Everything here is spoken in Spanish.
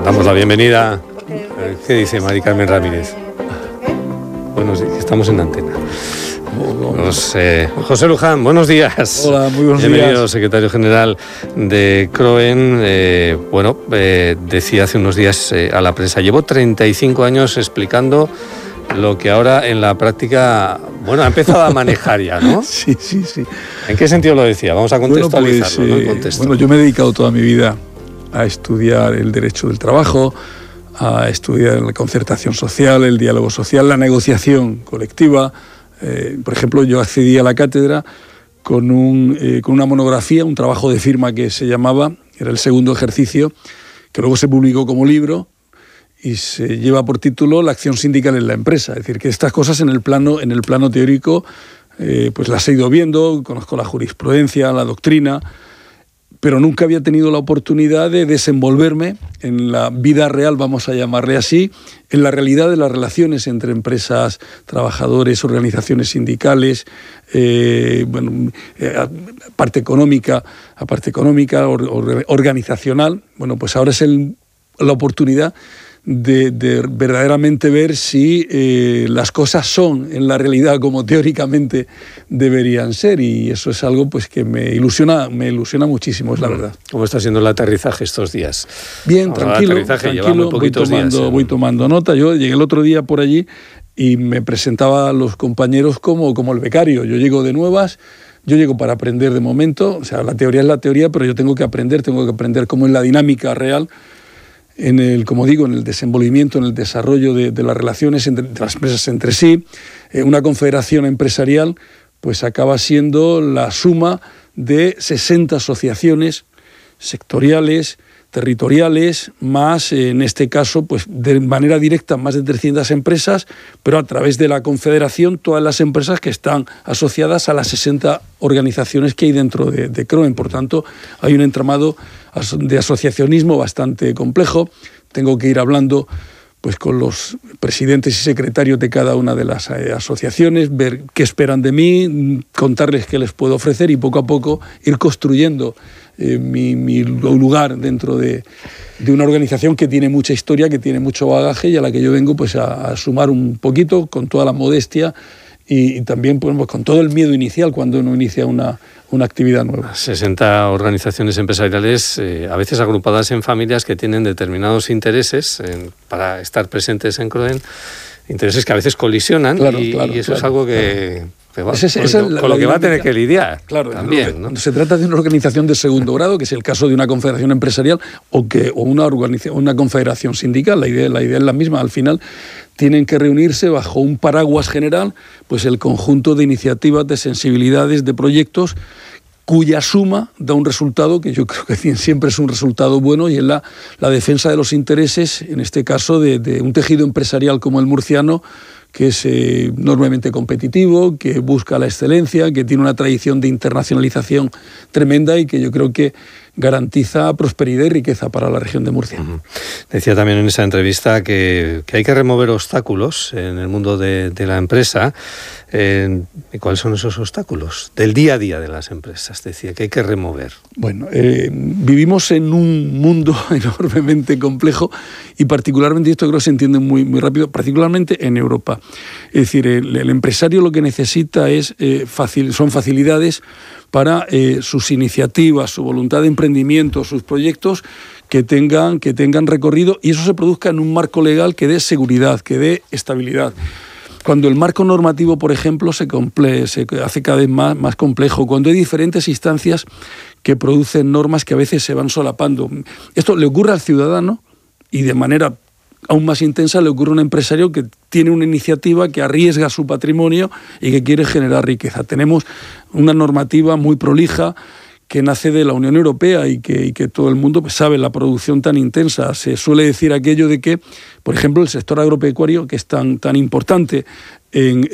Damos la bienvenida. ¿Qué dice Mari Carmen Ramírez? Bueno, sí, estamos en antena. José Luján, buenos días. Hola, muy buenos días. Bienvenido, secretario general de CROEN. Decía hace unos días a la prensa, llevo 35 años explicando lo que ahora en la práctica, ha empezado a manejar ya, ¿no? Sí. ¿En qué sentido lo decía? Vamos a contextualizarlo, ¿no? Yo me he dedicado toda mi vida a estudiar el derecho del trabajo, a estudiar la concertación social, el diálogo social, la negociación colectiva. Por ejemplo, yo accedí a la cátedra con una monografía, un trabajo de firma que se llamaba, era el segundo ejercicio, que luego se publicó como libro y se lleva por título La acción sindical en la empresa. Es decir, que estas cosas en el plano teórico pues las he ido viendo, conozco la jurisprudencia, la doctrina, pero nunca había tenido la oportunidad de desenvolverme en la vida real, vamos a llamarle así, en la realidad de las relaciones entre empresas, trabajadores, organizaciones sindicales, parte económica, organizacional. Bueno, pues ahora es la oportunidad de verdaderamente ver si las cosas son en la realidad como teóricamente deberían ser, y eso es algo pues que me ilusiona muchísimo, es la verdad. ¿Cómo está siendo el aterrizaje estos días? Bien, tranquilo, voy tomando nota. Yo llegué el otro día por allí y me presentaba a los compañeros como el becario. Yo llego de nuevas. Yo llego para aprender de momento, o sea, la teoría es la teoría, pero yo tengo que aprender cómo es la dinámica real en el desenvolvimiento, en el desarrollo de las relaciones de las empresas entre sí. Una confederación empresarial pues acaba siendo la suma de 60 asociaciones sectoriales, territoriales, más en este caso pues de manera directa más de 300 empresas, pero a través de la confederación todas las empresas que están asociadas a las 60 organizaciones que hay dentro de CROEN. Por tanto, hay un entramado de asociacionismo bastante complejo. Tengo que ir hablando pues con los presidentes y secretarios de cada una de las asociaciones, ver qué esperan de mí, contarles qué les puedo ofrecer y poco a poco ir construyendo mi lugar dentro de una organización que tiene mucha historia, que tiene mucho bagaje y a la que yo vengo pues a sumar un poquito con toda la modestia y también pues, con todo el miedo inicial cuando uno inicia una actividad nueva. 60 organizaciones empresariales, a veces agrupadas en familias que tienen determinados intereses para estar presentes en CROEN, intereses que a veces colisionan y eso es algo que con lo que va a tener que lidiar. Claro, también, ¿no? Se trata de una organización de segundo grado, que es el caso de una confederación empresarial o una confederación sindical. La idea es la misma. Al final tienen que reunirse bajo un paraguas general, pues el conjunto de iniciativas, de sensibilidades, de proyectos, cuya suma da un resultado que yo creo que siempre es un resultado bueno, y es la defensa de los intereses, en este caso de un tejido empresarial como el murciano, que es enormemente competitivo, que busca la excelencia, que tiene una tradición de internacionalización tremenda y que yo creo que garantiza prosperidad y riqueza para la región de Murcia. Uh-huh. Decía también en esa entrevista que hay que remover obstáculos en el mundo de la empresa. ¿Y cuáles son esos obstáculos del día a día de las empresas? Decía que hay que remover. Bueno, vivimos en un mundo enormemente complejo y particularmente, esto creo que se entiende muy, muy rápido, particularmente en Europa. Es decir, el empresario lo que necesita son facilidades para sus iniciativas, su voluntad de emprendimiento, sus proyectos que tengan recorrido, y eso se produzca en un marco legal que dé seguridad, que dé estabilidad. Cuando el marco normativo, por ejemplo, se hace cada vez más complejo, cuando hay diferentes instancias que producen normas que a veces se van solapando. Esto le ocurre al ciudadano y de manera aún más intensa le ocurre a un empresario que tiene una iniciativa, que arriesga su patrimonio y que quiere generar riqueza. Tenemos una normativa muy prolija que nace de la Unión Europea y que todo el mundo sabe la producción tan intensa. Se suele decir aquello de que, por ejemplo, el sector agropecuario, que es tan importante en